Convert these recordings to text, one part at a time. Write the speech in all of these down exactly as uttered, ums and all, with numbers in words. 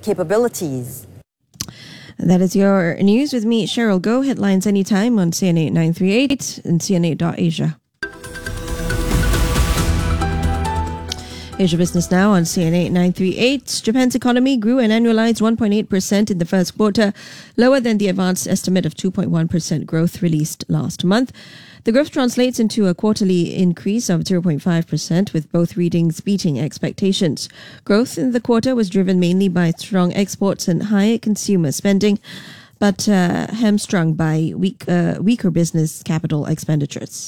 capabilities. That is your news with me, Cheryl Go. Headlines anytime on C N A nine three eight and C N A dot asia. Asia Business Now on C N A nine three eight. Japan's economy grew an annualized one point eight percent in the first quarter, lower than the advanced estimate of two point one percent growth released last month. The growth translates into a quarterly increase of zero point five percent, with both readings beating expectations. Growth in the quarter was driven mainly by strong exports and high consumer spending, but uh, hamstrung by weak, uh, weaker business capital expenditures.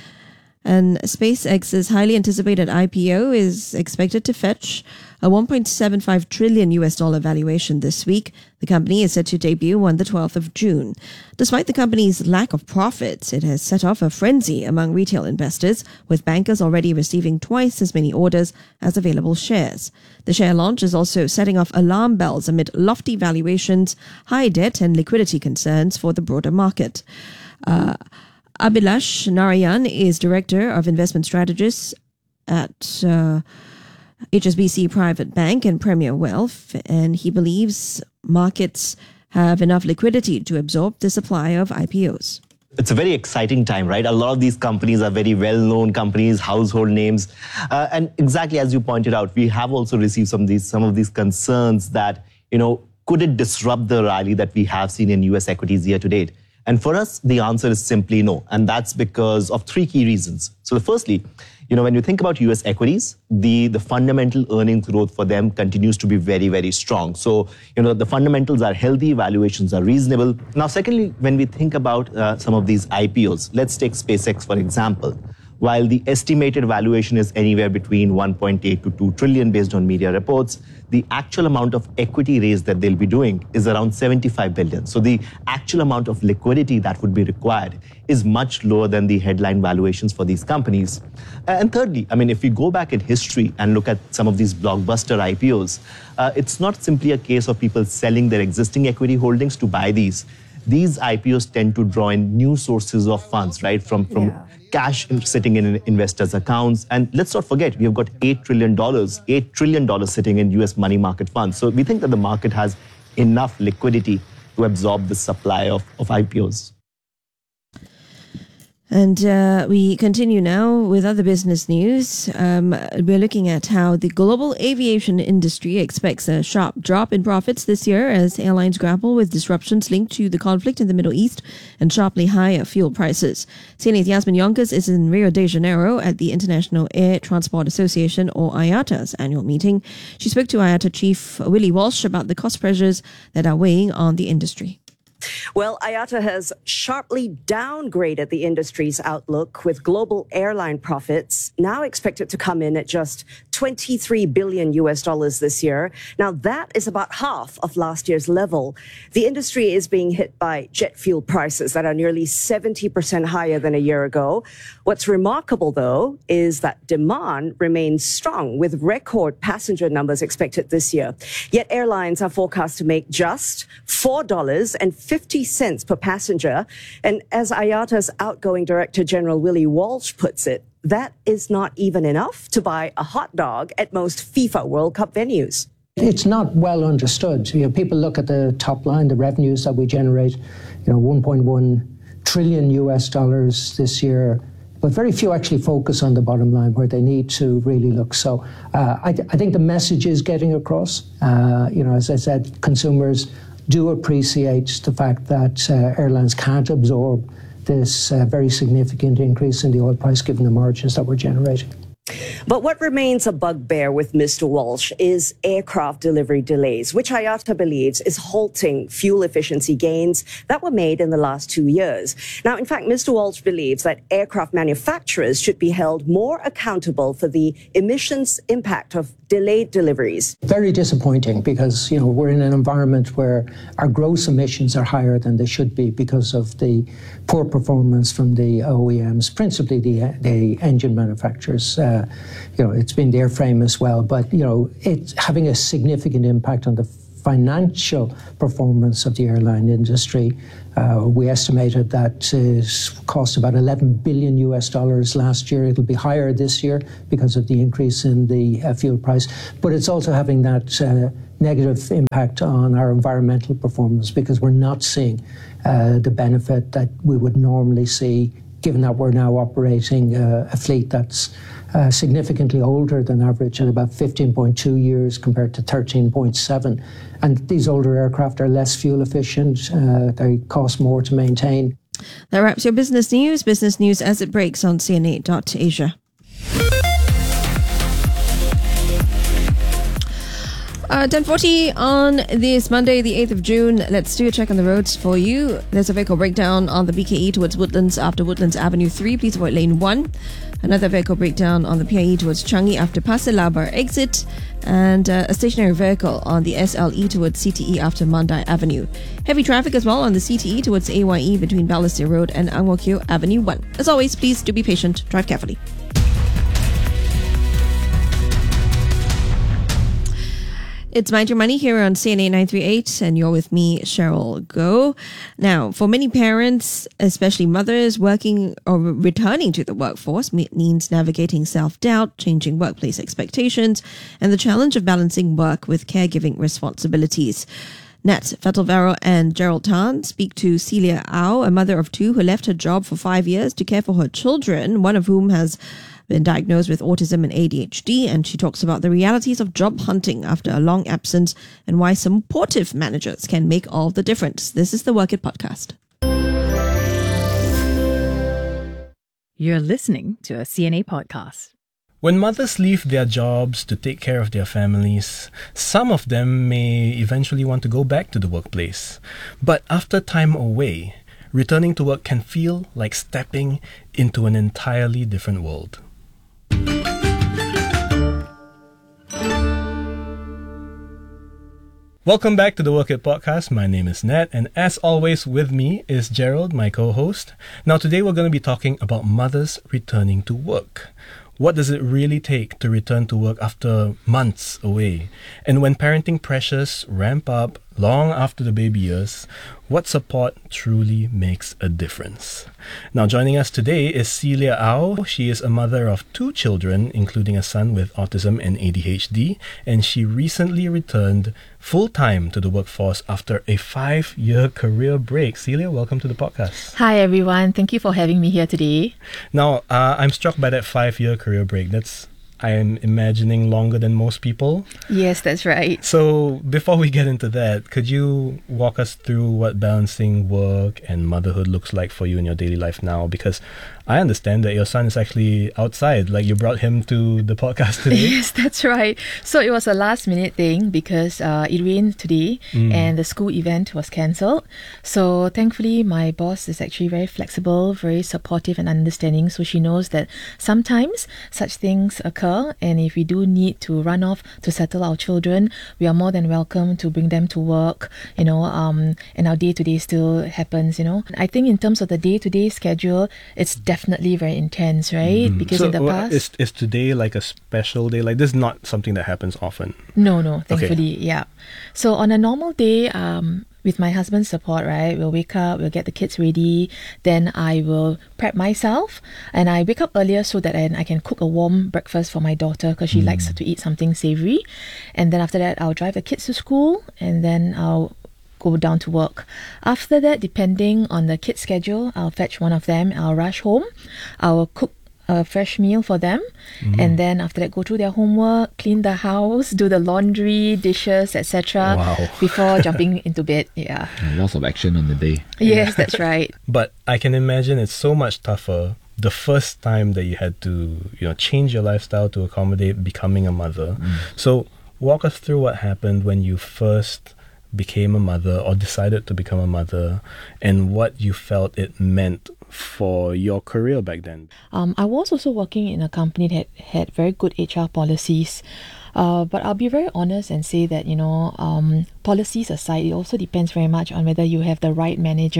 And SpaceX's highly anticipated I P O is expected to fetch a one point seven five trillion U S dollar valuation this week. The company is set to debut on the twelfth of June. Despite the company's lack of profits, it has set off a frenzy among retail investors, with bankers already receiving twice as many orders as available shares. The share launch is also setting off alarm bells amid lofty valuations, high debt, and liquidity concerns for the broader market. Uh, Abhilash Narayan is Director of Investment Strategists at uh, H S B C Private Bank and Premier Wealth, and he believes markets have enough liquidity to absorb the supply of I P Os. It's a very exciting time, right? A lot of these companies are very well-known companies, household names. Uh, and exactly as you pointed out, we have also received some of these, some of these concerns that, you know, could it disrupt the rally that we have seen in U S equities year to date? And for us, the answer is simply no. And that's because of three key reasons. So firstly, you know, when you think about U S equities, the, the fundamental earnings growth for them continues to be very, very strong. So, you know, the fundamentals are healthy, valuations are reasonable. Now, secondly, when we think about uh, some of these I P Os, let's take SpaceX, for example. While the estimated valuation is anywhere between one point eight to two trillion based on media reports, the actual amount of equity raise that they'll be doing is around seventy-five billion. So the actual amount of liquidity that would be required is much lower than the headline valuations for these companies. And thirdly, I mean, if we go back in history and look at some of these blockbuster I P Os, uh, it's not simply a case of people selling their existing equity holdings to buy these. These I P Os tend to draw in new sources of funds, right, from, from yeah. cash sitting in investors' accounts. And let's not forget, we have got eight trillion dollars, eight trillion dollars sitting in U S money market funds. So we think that the market has enough liquidity to absorb the supply of, of I P Os. And uh, we continue now with other business news. Um, we're looking at how the global aviation industry expects a sharp drop in profits this year as airlines grapple with disruptions linked to the conflict in the Middle East and sharply higher fuel prices. C N A's Yasmin Yonkers is in Rio de Janeiro at the International Air Transport Association, or I A T A's, annual meeting. She spoke to I A T A Chief Willie Walsh about the cost pressures that are weighing on the industry. Well, I A T A has sharply downgraded the industry's outlook, with global airline profits now expected to come in at just twenty-three billion U S dollars this year. Now, that is about half of last year's level. The industry is being hit by jet fuel prices that are nearly seventy percent higher than a year ago. What's remarkable, though, is that demand remains strong, with record passenger numbers expected this year. Yet airlines are forecast to make just four dollars and fifty cents per passenger. And as I A T A's outgoing Director General Willie Walsh puts it, that is not even enough to buy a hot dog at most FIFA World Cup venues. It's not well understood. You know, people look at the top line, the revenues that we generate, you know, one point one trillion U S dollars this year, but very few actually focus on the bottom line where they need to really look. So uh, I, th- I think the message is getting across. Uh, you know, as I said, consumers do appreciate the fact that uh, airlines can't absorb this uh, very significant increase in the oil price given the margins that we're generating. But what remains a bugbear with Mister Walsh is aircraft delivery delays, which I A T A believes is halting fuel efficiency gains that were made in the last two years. Now, in fact, Mister Walsh believes that aircraft manufacturers should be held more accountable for the emissions impact of delayed deliveries. Very disappointing because, you know, we're in an environment where our gross emissions are higher than they should be because of the poor performance from the O E Ms, principally the, the engine manufacturers. Uh, you know, it's been the airframe as well. But, you know, it's having a significant impact on the financial performance of the airline industry. Uh, we estimated that it cost about eleven billion U S dollars last year. It'll be higher this year because of the increase in the uh, fuel price. But it's also having that uh, negative impact on our environmental performance because we're not seeing uh, the benefit that we would normally see, given that we're now operating uh, a fleet that's uh, significantly older than average at about fifteen point two years compared to thirteen point seven. And these older aircraft are less fuel efficient, uh, they cost more to maintain. That wraps your business news. Business news as it breaks on C N A dot Asia. Uh, ten forty on this Monday, the eighth of June. Let's do a check on the roads for you. There's a vehicle breakdown on the B K E towards Woodlands after Woodlands Avenue three. Please avoid lane one. Another vehicle breakdown on the P I E towards Changi after Pasir Labar exit. And uh, a stationary vehicle on the S L E towards C T E after Mandai Avenue. Heavy traffic as well on the C T E towards A Y E between Balestier Road and Ang Mo Kio Avenue one. As always, please do be patient. Drive carefully. It's Mind Your Money here on C N A nine three eight, and you're with me, Cheryl Goh. Now, for many parents, especially mothers, working or returning to the workforce means navigating self-doubt, changing workplace expectations, and the challenge of balancing work with caregiving responsibilities. Nat Vettelvero and Gerald Tan speak to Celia Au, a mother of two who left her job for five years to care for her children, one of whom has been diagnosed with autism and A D H D, and she talks about the realities of job hunting after a long absence and why supportive managers can make all the difference. This is the Work It podcast. You're listening to a C N A podcast. When mothers leave their jobs to take care of their families, some of them may eventually want to go back to the workplace. But after time away, returning to work can feel like stepping into an entirely different world. Welcome back to the Work It podcast. My name is Nat, and as always with me is Gerald, my co-host. Now today we're going to be talking about mothers returning to work. What does it really take to return to work after months away? And when parenting pressures ramp up long after the baby years, what support truly makes a difference? Now, joining us today is Celia Au. She is a mother of two children, including a son with autism and A D H D, and she recently returned full-time to the workforce after a five-year career break. Celia, welcome to the podcast. Hi, everyone. Thank you for having me here today. Now, uh, I'm struck by that five-year career break. That's I am imagining longer than most people. Yes, that's right. So before we get into that, could you walk us through what balancing work and motherhood looks like for you in your daily life now? Because I understand that your son is actually outside, like you brought him to the podcast today. Yes, that's right. So it was a last minute thing because uh, it rained today mm. and the school event was cancelled. So thankfully, my boss is actually very flexible, very supportive and understanding. So she knows that sometimes such things occur. And if we do need to run off to settle our children, we are more than welcome to bring them to work, you know, um, and our day-to-day still happens, you know. I think in terms of the day-to-day schedule, it's definitely very intense, right? Mm. Because so in the well, past... Is, is today like a special day? Like this is not something that happens often? No, no, thankfully, okay. yeah. So on a normal day, um, with my husband's support, right, we'll wake up, we'll get the kids ready, then I will prep myself, and I wake up earlier so that I, I can cook a warm breakfast for my daughter because she mm. likes to eat something savory. And then after that, I'll drive the kids to school, and then I'll go down to work. After that, depending on the kids' schedule, I'll fetch one of them, I'll rush home, I'll cook a fresh meal for them, mm. and then after that go through their homework, clean the house, do the laundry, dishes, et cetera. Wow. Before jumping into bed. Yeah. Lots of action on the day. Yes, that's right. But I can imagine it's so much tougher the first time that you had to, you know, change your lifestyle to accommodate becoming a mother. Mm. So walk us through what happened when you first became a mother or decided to become a mother, and what you felt it meant for your career back then. Um, I was also working in a company that had very good H R policies. Uh, but I'll be very honest and say that, you know, um, policies aside, it also depends very much on whether you have the right manager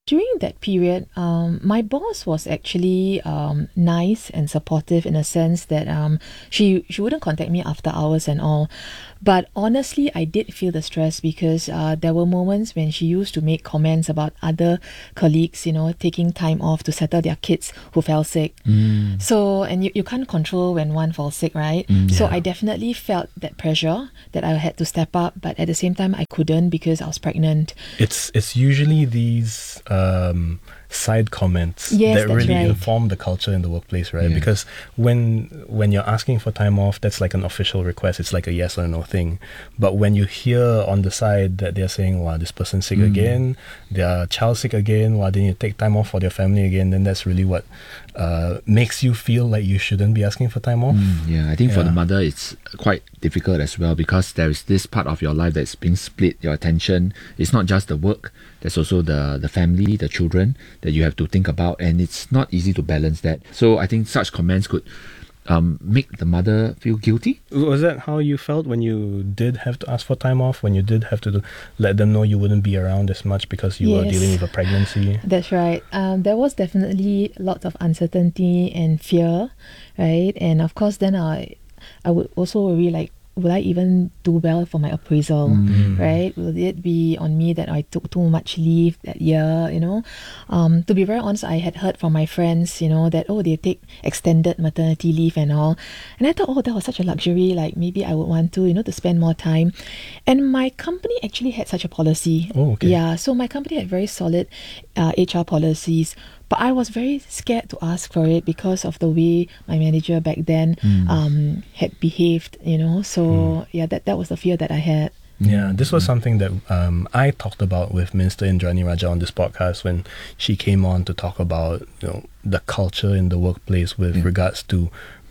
During that period, um, my boss was actually um, nice and supportive in a sense that um, she she wouldn't contact me after hours and all. But honestly, I did feel the stress because uh, there were moments when she used to make comments about other colleagues, you know, taking time off to settle their kids who fell sick. Mm. So, and you, you can't control when one falls sick, right? Mm, so yeah. I definitely felt that pressure that I had to step up, but at the same time, I couldn't because I was pregnant. It's it's usually these um, side comments Yes, that that's really right. inform the culture in the workplace, right? Yeah. Because when when you're asking for time off, that's like an official request. It's like a yes or no thing. But when you hear on the side that they're saying, "Wow, this person's sick Mm. again, their child sick again, why didn't you take time off for their family again?" Then that's really what uh, makes you feel like you shouldn't be asking for time off. Mm, yeah, I think for the Yeah. mother, it's quite difficult as well because there is this part of your life that's being split. Your attention, it's not just the work. There's also the the family, the children that you have to think about, and it's not easy to balance that. So I think such comments could um, make the mother feel guilty. Was that how you felt when you did have to ask for time off? When you did have to do, let them know you wouldn't be around as much because you were Yes. dealing with a pregnancy? That's right. Um, there was definitely lots of uncertainty and fear, right? And of course, then I, I would also worry like, will I even do well for my appraisal, Mm. right? Will it be on me that I took too much leave that year, you know? Um, to be very honest, I had heard from my friends, you know, that, oh, they take extended maternity leave and all. And I thought, oh, that was such a luxury, like maybe I would want to, you know, to spend more time. And my company actually had such a policy. Oh, okay. Yeah, so my company had very solid uh, H R policies. But I was very scared to ask for it because of the way my manager back then Mm. um, had behaved, you know. So, yeah, that, that was the fear that I had. Yeah, this was something that um, I talked about with Minister Indrani Raja on this podcast when she came on to talk about, you know, the culture in the workplace with Yeah. regards to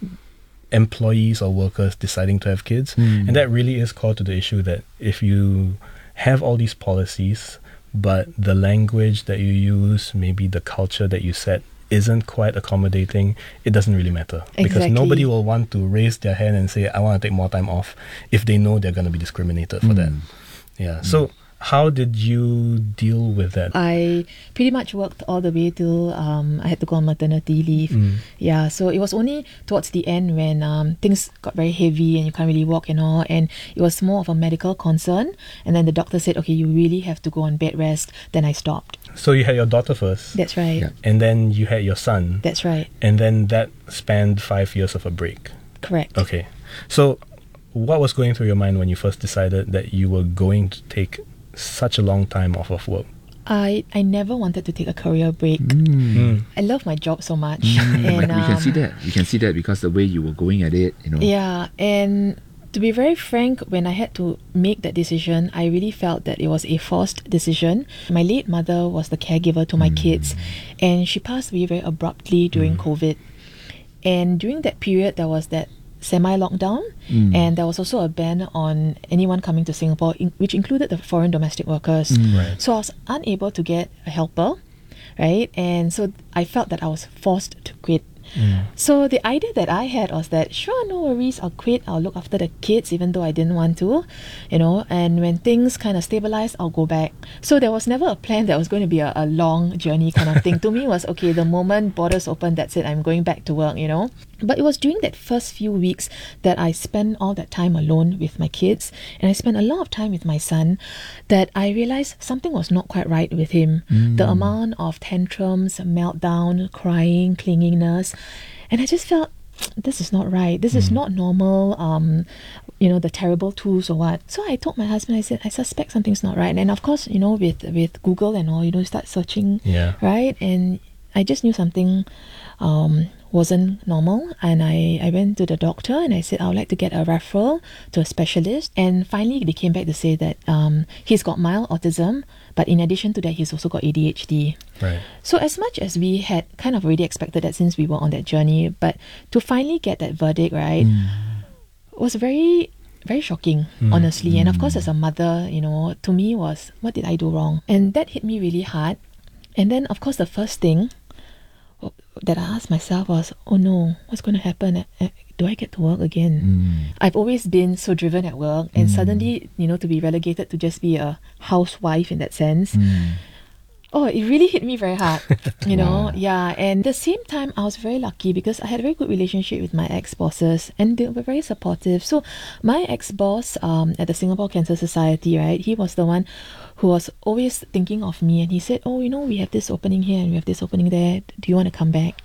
employees or workers deciding to have kids. Mm. And that really is core to the issue that if you have all these policies, but the language that you use, maybe the culture that you set, isn't quite accommodating, it doesn't really matter. Because Exactly. nobody will want to raise their hand and say, I want to take more time off, if they know they're going to be discriminated for that. Mm. Yeah. So, how did you deal with that? I pretty much worked all the way till um, I had to go on maternity leave. Mm. Yeah, so it was only towards the end when um, things got very heavy and you can't really walk and all, and it was more of a medical concern. And then the doctor said, okay, you really have to go on bed rest. Then I stopped. So, you had your daughter first, That's right. Yeah. and then you had your son, That's right. and then that spanned five years of a break. Correct. Okay. So, what was going through your mind when you first decided that you were going to take such a long time off of work? I, I never wanted to take a career break. Mm. I love my job so much. Mm, and, we can um, see that. You can see that because the way you were going at it, you know. Yeah, and to be very frank, when I had to make that decision, I really felt that it was a forced decision. My late mother was the caregiver to my kids, and she passed away very abruptly during COVID. And during that period, there was that semi-lockdown, Mm. and there was also a ban on anyone coming to Singapore, in, which included the foreign domestic workers. Right. So I was unable to get a helper, right? And so I felt that I was forced to quit. So the idea that I had was that, sure, no worries, I'll quit, I'll look after the kids even though I didn't want to, you know, and when things kind of stabilized, I'll go back. So there was never a plan that was going to be a, a long journey kind of thing. To me, it was, okay, the moment borders open, that's it, I'm going back to work, you know. But it was during that first few weeks that I spent all that time alone with my kids, and I spent a lot of time with my son, that I realized something was not quite right with him. The amount of tantrums, meltdown, crying, clinginess, and I just felt, this is not right. This is not normal. Um, you know, the terrible tools or what. So I told my husband, I said, I suspect something's not right. And of course, you know, with with Google and all, you know, you start searching, Yeah. right? And I just knew something um, wasn't normal, and I, I went to the doctor and I said I would like to get a referral to a specialist. And finally, they came back to say that um, he's got mild autism, but in addition to that, he's also got A D H D. Right. So as much as we had kind of already expected that since we were on that journey, but to finally get that verdict, right, was very, very shocking, honestly. And of course, as a mother, you know, to me was, what did I do wrong? And that hit me really hard. And then, of course, the first thing that I asked myself was, oh no, what's going to happen? Uh, Do I get to work again? I've always been so driven at work, and suddenly, you know, to be relegated to just be a housewife in that sense, Oh, it really hit me very hard, you know. Yeah, and at the same time, I was very lucky because I had a very good relationship with my ex-bosses, and they were very supportive. So, my ex-boss um, at the Singapore Cancer Society, right, he was the one who was always thinking of me, and he said, "Oh, you know, we have this opening here and we have this opening there. Do you want to come back?"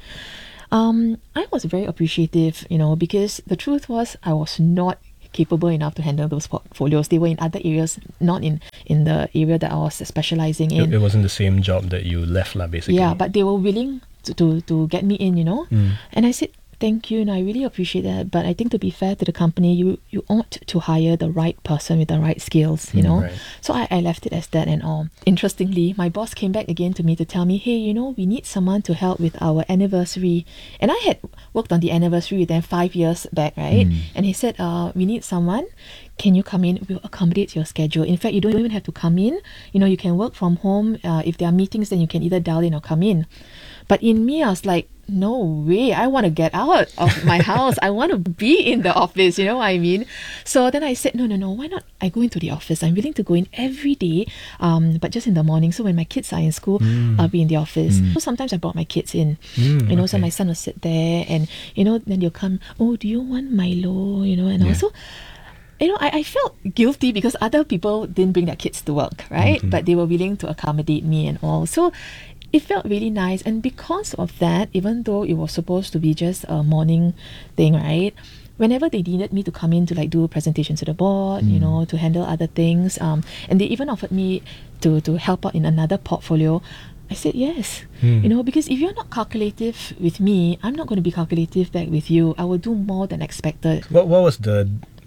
Um, I was very appreciative, you know, because the truth was I was not capable enough to handle those portfolios. They were in other areas, not in, in the area that I was specializing in. It, it wasn't the same job that you left, lah, basically. Yeah, but they were willing to, to, to get me in, you know. Mm. And I said, thank you, and I really appreciate that. But I think to be fair to the company, you, you ought to hire the right person with the right skills, you Mm, know. right. So I, I left it as that and all. Interestingly, my boss came back again to me to tell me, hey, you know, we need someone to help with our anniversary. And I had worked on the anniversary with them five years back, right? Mm. And he said, uh, we need someone. Can you come in? We'll accommodate your schedule. In fact, you don't even have to come in. You know, you can work from home. Uh, if there are meetings, then you can either dial in or come in. But in me, I was like, no way, I want to get out of my house. I want to be in the office, you know what I mean? So then I said, no, no, no, why not I go into the office? I'm willing to go in every day, um, but just in the morning. So when my kids are in school, Mm. I'll be in the office. So sometimes I brought my kids in, Mm, you know, so okay. my son will sit there and, you know, then they'll come, oh, do you want Milo? You know, and Yeah. also, you know, I, I felt guilty because other people didn't bring their kids to work, right? Mhm. But they were willing to accommodate me and all. So it felt really nice. And because of that, even though it was supposed to be just a morning thing, right? Whenever they needed me to come in to like do presentations to the board, you know, to handle other things, um, and they even offered me to, to help out in another portfolio, I said yes. Hmm. You know, because if you're not calculative with me, I'm not going to be calculative back with you. I will do more than expected. What what was the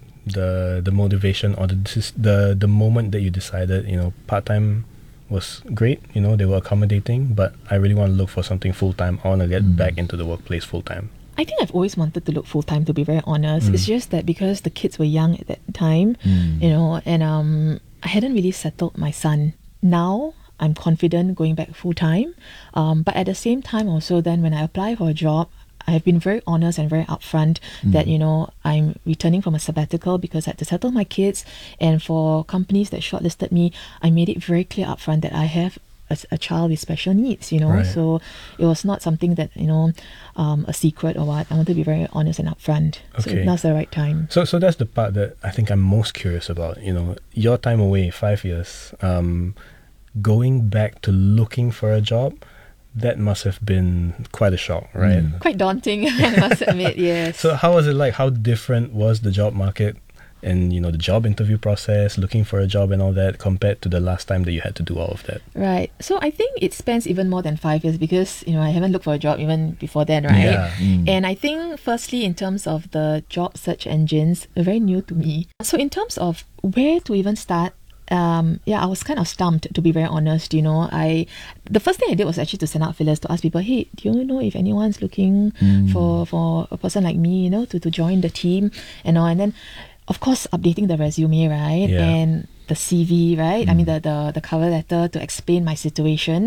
the the motivation or the decis- the the moment that you decided, you know, part time was great, you know, they were accommodating, but I really want to look for something full time. I want to get back into the workplace full time. I think I've always wanted to look full time, to be very honest. Mm. It's just that because the kids were young at that time, Mm. you know, and um, I hadn't really settled my son. Now I'm confident going back full time, um, but at the same time also, then when I apply for a job, I have been very honest and very upfront that, you know, I'm returning from a sabbatical because I had to settle my kids. And for companies that shortlisted me, I made it very clear upfront that I have a, a child with special needs, you know. Right. So it was not something that, you know, um, a secret or what. I want to be very honest and upfront. Okay. So now's the right time. So so that's the part that I think I'm most curious about. You know, your time away, five years, um, going back to looking for a job. That must have been quite a shock, right? Quite daunting, I must admit, yes. So how was it like? How different was the job market and, you know, the job interview process, looking for a job and all that compared to the last time that you had to do all of that? Right. So I think it spans even more than five years because, you know, I haven't looked for a job even before then, right? Yeah. Mm. And I think firstly, in terms of the job search engines, they're very new to me. So in terms of where to even start, um, yeah, I was kind of stumped, to be very honest. You know, I the first thing I did was actually to send out feelers to ask people, hey, do you know if anyone's looking for for a person like me, you know, to, to join the team and all. And then, of course, updating the resume, right? Yeah. And the C V, right? I mean, the, the, the cover letter to explain my situation.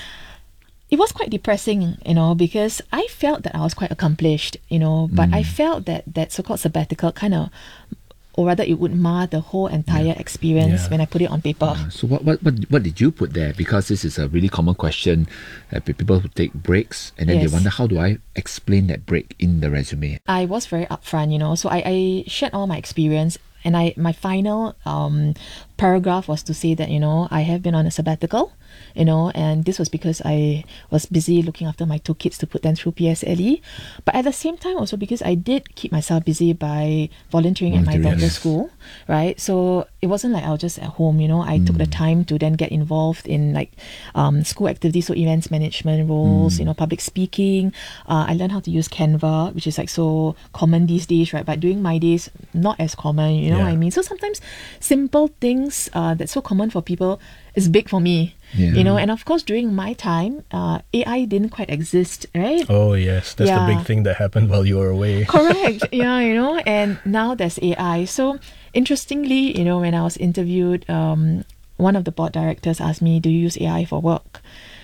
It was quite depressing, you know, because I felt that I was quite accomplished, you know, but I felt that that so-called sabbatical kind of, or rather it would mar the whole entire experience Yeah. when I put it on paper. So what, what what what did you put there? Because this is a really common question. Uh, pe- people who take breaks and then Yes. they wonder, how do I explain that break in the resume? I was very upfront, you know, so I, I shared all my experience. And I my final um, paragraph was to say that, you know, I have been on a sabbatical, you know, and this was because I was busy looking after my two kids to put them through P S L E. But at the same time also because I did keep myself busy by volunteering at my Volunteering, daughter's yes. school, right? So it wasn't like I was just at home, you know. I took the time to then get involved in like um, school activities, so events management roles, you know, public speaking. Uh, I learned how to use Canva, which is like so common these days, right? But during my days, not as common, you know Yeah. what I mean? So sometimes simple things uh, that's so common for people is big for me, Yeah. you know. And of course, during my time, uh, A I didn't quite exist, right? Oh yes, that's the Yeah. big thing that happened while you were away. Correct. Yeah, you know, and now there's A I. So interestingly, you know, when I was interviewed, um, one of the board directors asked me, do you use A I for work?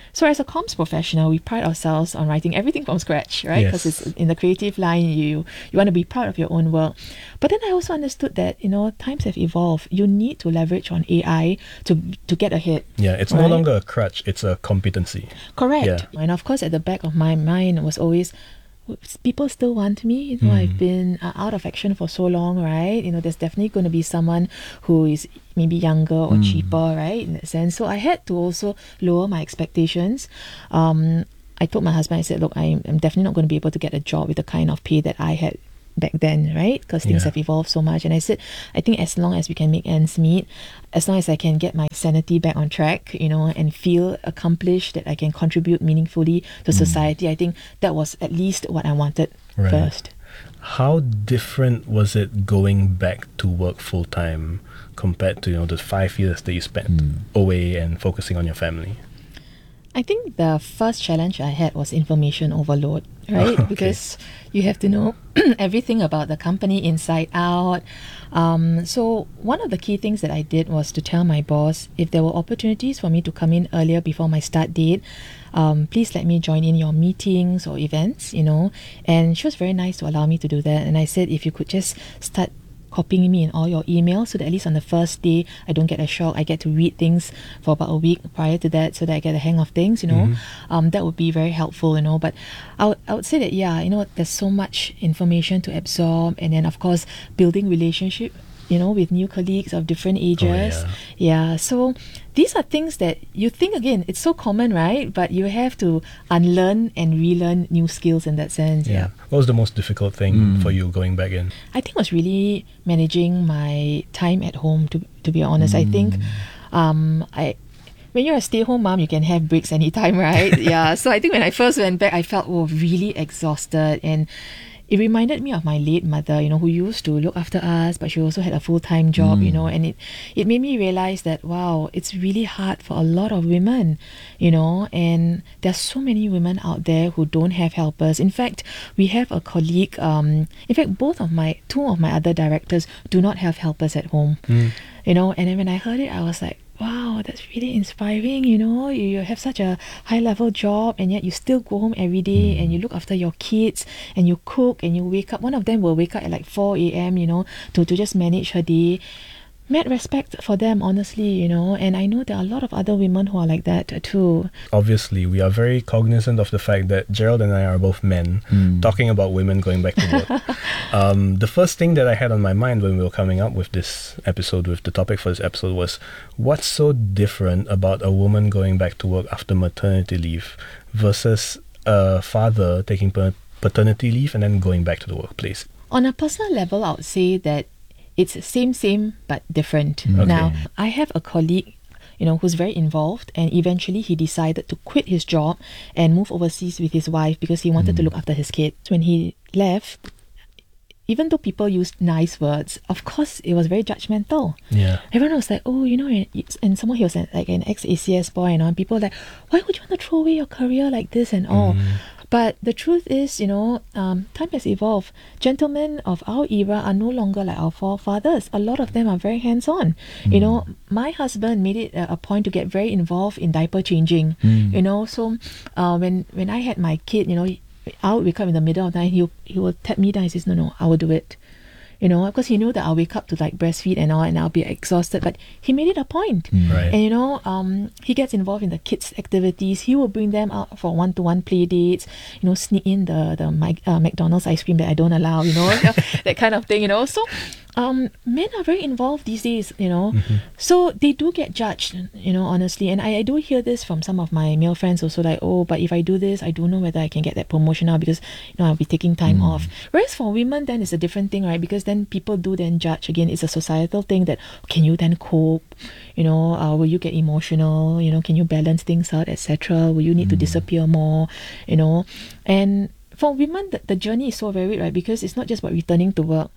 So as a comms professional, we pride ourselves on writing everything from scratch, right? Because Yes. it's in the creative line, you you want to be proud of your own work. But then I also understood that, you know, times have evolved. You need to leverage on A I to to get ahead. Yeah, it's no Right. longer a crutch, it's a competency. Correct. Yeah. And of course, at the back of my mind was always, people still want me. You know, Mm. I've been uh, out of action for so long, right? You know, there's definitely going to be someone who is maybe younger or Mm. cheaper, right? In that sense. So I had to also lower my expectations. Um, I told my husband, I said, look, I'm, I'm definitely not going to be able to get a job with the kind of pay that I had back then, right? Because things Yeah. have evolved so much. And I said, I think as long as we can make ends meet, as long as I can get my sanity back on track, you know, and feel accomplished, that I can contribute meaningfully to society, I think that was at least what I wanted Right. first. How different was it going back to work full time compared to, you know, the five years that you spent away and focusing on your family? I think the first challenge I had was information overload, right? Okay. Because you have to know everything about the company inside out. Um, so one of the key things that I did was to tell my boss, if there were opportunities for me to come in earlier before my start date, um, please let me join in your meetings or events, you know. And she was very nice to allow me to do that. And I said, if you could just start copying me in all your emails so that at least on the first day I don't get a shock. I get to read things for about a week prior to that so that I get a hang of things, you know. Um, that would be very helpful, you know. But I would, I would say that, yeah, you know, there's so much information to absorb, and then of course building relationship, you know, with new colleagues of different ages. yeah. Yeah, so these are things that you think, again, it's so common, right? But you have to unlearn and relearn new skills in that sense. Yeah. What was the most difficult thing for you going back in? I think it was really managing my time at home, to to be honest. I think um, I when you're a stay-at-home mom, you can have breaks anytime, right? Yeah. So I think when I first went back, I felt oh, really exhausted, and it reminded me of my late mother, you know, who used to look after us, but she also had a full-time job, you know, and it, it made me realize that, wow, it's really hard for a lot of women, you know, and there's so many women out there who don't have helpers. In fact, we have a colleague, um, in fact, both of my, two of my other directors do not have helpers at home, you know, and then when I heard it, I was like, wow, that's really inspiring, you know. You, you have such a high level job and yet you still go home every day and you look after your kids and you cook and you wake up. One of them will wake up at like four a.m., you know, to, to just manage her day. Mad respect for them, honestly, you know, and I know there are a lot of other women who are like that too. Obviously, we are very cognizant of the fact that Gerald and I are both men, talking about women going back to work. um, the first thing that I had on my mind when we were coming up with this episode, with the topic for this episode, was what's so different about a woman going back to work after maternity leave versus a father taking pa- paternity leave and then going back to the workplace? On a personal level, I would say that it's same, same, but different. Okay. Now, I have a colleague, you know, who's very involved, and eventually he decided to quit his job and move overseas with his wife because he wanted to look after his kid. When he left, even though people used nice words, of course it was very judgmental. Yeah. Everyone was like, oh, you know, and, and someone, he was an, like an ex-A C S boy, and all, and people were like, why would you want to throw away your career like this and all? But the truth is, you know, um, time has evolved. Gentlemen of our era are no longer like our forefathers. A lot of them are very hands-on. You know, my husband made it a, a point to get very involved in diaper changing. You know, so uh, when when I had my kid, you know, I would wake up in the middle of the night. He he will tap me down. He says, "No, no, I will do it." You know, because he knew that I'll wake up to like breastfeed and all, and I'll be exhausted. But he made it a point. Right. And you know, um, he gets involved in the kids' activities. He will bring them out for one-to-one play dates. You know, sneak in the the Mc, uh, McDonald's ice cream that I don't allow. You know, that kind of thing. You know, so um, men are very involved these days. You know, so they do get judged. You know, honestly, and I, I do hear this from some of my male friends also. Like, oh, but if I do this, I don't know whether I can get that promotion now because you know I'll be taking time off. Whereas for women, then it's a different thing, right? Because then people do then judge. Again, it's a societal thing that can you then cope, you know, uh, will you get emotional, you know, can you balance things out, etc. Will you need to disappear more, you know? And for women, the, the journey is so varied, right? Because it's not just about returning to work.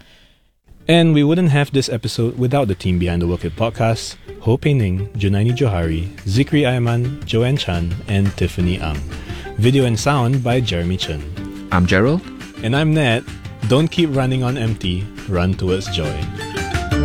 And we wouldn't have this episode without the team behind the Work It podcast: Ho Pei Ning, Junaini Johari, Zikri Aiman, Joanne Chan, and Tiffany Ang. Video and sound by Jeremy Chen. I'm Gerald. And I'm Nat. Don't keep running on empty, run towards joy.